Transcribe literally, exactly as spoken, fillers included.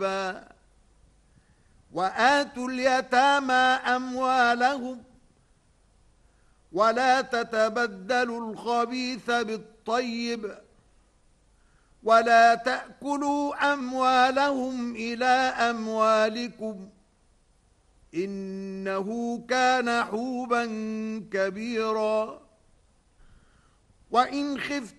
وآتوا اليتامى أموالهم ولا تتبدلوا الخبيث بالطيب ولا تأكلوا أموالهم إلى أموالكم إنه كان حوبا كبيرا. وإن خفتم